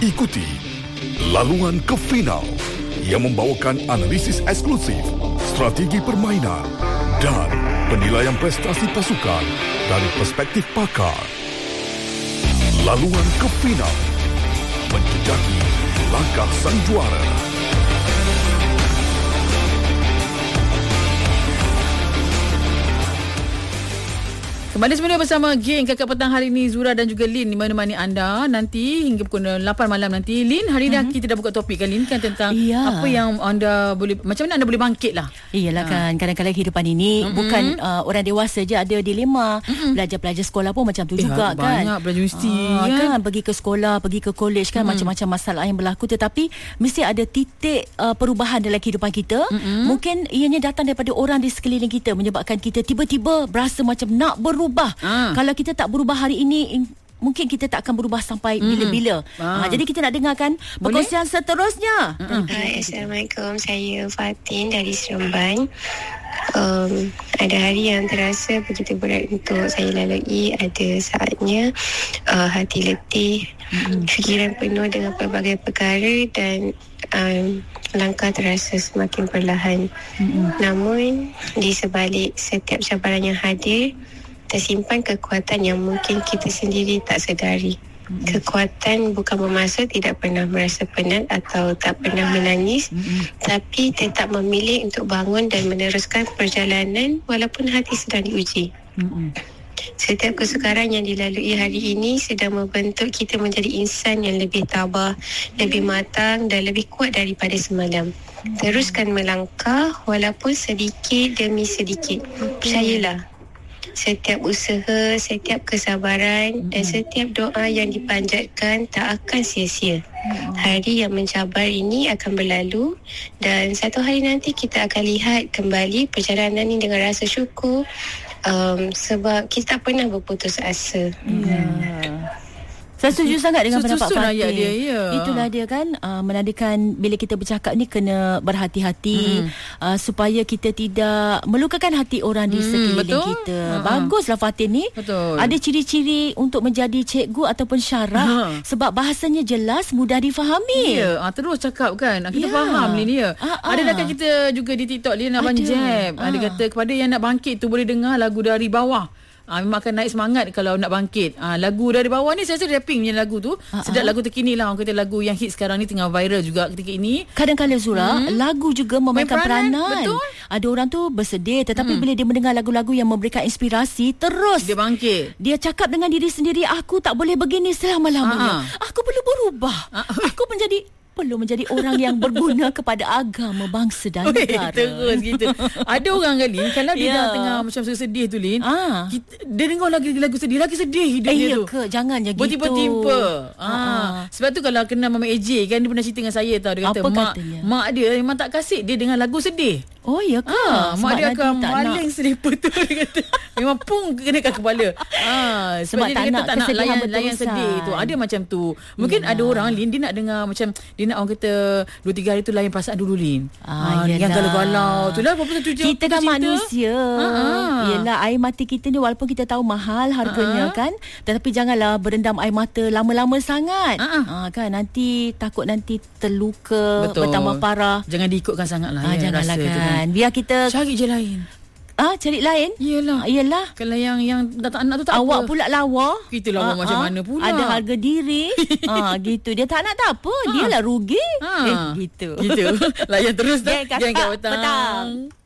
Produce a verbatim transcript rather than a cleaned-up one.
Ikuti laluan ke final yang membawakan analisis eksklusif, strategi permainan dan penilaian prestasi pasukan dari perspektif pakar. Laluan ke final menjejaki langkah sang juara. Kembali semula bersama geng Kakak Petang hari ini, Zura dan juga Lin menemani anda nanti hingga pukul lapan malam nanti. Lin, hari ini hmm. kita dah buka topik kan Lin, kan tentang ya. apa yang anda boleh, macam mana anda boleh bangkit lah. Iyalah ha. kan, kadang-kadang kehidupan ini mm-hmm. bukan uh, orang dewasa je ada dilema. Mm-hmm. Belajar-belajar sekolah pun macam tu eh, banyak juga kan. Banyak belajar universiti uh, kan? kan. Pergi ke sekolah, pergi ke college kan, mm-hmm. macam-macam masalah yang berlaku. Tetapi mesti ada titik uh, perubahan dalam kehidupan kita. Mm-hmm. Mungkin ianya datang daripada orang di sekeliling kita, menyebabkan kita tiba-tiba berasa macam nak berubah. Ah. Kalau kita tak berubah hari ini, mungkin kita tak akan berubah sampai mm. bila-bila. Ah. Ha, jadi kita nak dengarkan perkongsian seterusnya. Mm-hmm. Hai, Assalamualaikum. Saya Fatin dari Seremban. Um, ada hari yang terasa begitu berat untuk saya lalui. Ada saatnya uh, hati letih, mm-hmm. fikiran penuh dengan pelbagai perkara dan um, langkah terasa semakin perlahan. Mm-hmm. Namun di sebalik setiap cabaran yang hadir, tersimpan kekuatan yang mungkin kita sendiri tak sedari. Mm-hmm. Kekuatan bukan bermaksud tidak pernah merasa penat atau tak pernah menangis, mm-hmm. tapi tetap memilih untuk bangun dan meneruskan perjalanan walaupun hati sedang diuji. Mm-hmm. Setiap kesukaran yang dilalui hari ini sedang membentuk kita menjadi insan yang lebih tabah, lebih matang dan lebih kuat daripada semalam. Mm-hmm. Teruskan melangkah walaupun sedikit demi sedikit. Percayalah, setiap usaha, setiap kesabaran mm-hmm. dan setiap doa yang dipanjatkan tak akan sia-sia. Mm-hmm. Hari yang mencabar ini akan berlalu dan satu hari nanti kita akan lihat kembali perjalanan ini dengan rasa syukur, um, sebab kita tak pernah berputus asa. Yeah. Saya setuju sangat dengan pendapat Fatin. Dia, ya. Itulah dia kan, uh, menandakan bila kita bercakap ni kena berhati-hati, mm. uh, supaya kita tidak melukakan hati orang di mm, sekeliling betul? kita. Uh-huh. Baguslah Fatin ni. Betul. Ada ciri-ciri untuk menjadi cikgu ataupun syarah, uh-huh. sebab bahasanya jelas, mudah difahami. Ya, uh, terus cakap kan. Kita yeah. faham ni dia. Uh-huh. Ada dekat kita juga di TikTok dia nak banjab. Uh. Ada kata kepada yang nak bangkit tu boleh dengar lagu dari bawah. Ah, memang akan naik semangat kalau nak bangkit. Ah, lagu dari bawah ni saya rasa rapping punya lagu tu. Uh-huh. Sedap lagu terkini lah. Orang kata lagu yang hit sekarang ni tengah viral juga ketika ini. Kadang-kadang Zura, hmm. lagu juga memainkan peranan. peranan. Betul. Ada orang tu bersedih, tetapi hmm. bila dia mendengar lagu-lagu yang memberikan inspirasi, terus dia bangkit. Dia cakap dengan diri sendiri, aku tak boleh begini selama-lamanya. Uh-huh. Aku perlu berubah. Uh-huh. Aku menjadi perlu menjadi orang yang berguna kepada agama, bangsa dan negara. Terus gitu. Ada orang kali kalau dia yeah. dah tengah macam sedih tu Lin, ah. kita, dia dengar lagi lagu sedih, lagi sedih hidup eh, dia iya tu. Ke? Jangan je gitu. Bertimpa-timpa. Ah. Ah. Sebab tu kalau kenal Mama A J kan, dia pernah cerita dengan saya tau. Dia kata, apa mak, katanya? Mak dia memang tak kasih dia dengan lagu sedih. Oh ya ke? Ah, mak dia akan maling nak. sedih betul. Dia kata memang pung kenakan kepala. Ah, sebab, sebab dia tak kata nak tak nak layan, layan sedih tu. Ada macam tu. Mungkin Yalah. ada orang Lin, dia nak dengar macam, dia nak orang kata dua tiga hari tu layan perasaan dulu Lin. Ah, ah, yang galau-galau tu lah. Kita kan manusia. Ah. Yelah, air mata kita ni walaupun kita tahu mahal harganya, ah. kan, tetapi janganlah berendam air mata lama-lama sangat. Ah. Ah, kan nanti takut nanti terluka. Betul. Bertambah parah. Jangan diikutkan sangatlah. Ah, ya, janganlah rasa kan. tu. Biar kita cari je lain. Ah, cari lain? Yelah. Yelah. Kalau yang yang dah tak nak tu tak awak apa. pula lawa. Kita lawa ah, macam ah, mana pula. Ada harga diri. ah, gitu. Dia tak nak tak apa. Ah. Dia lah rugi. Ah. Eh, gitu. Gitu. Layan terus dah. Geng Kakak Petang.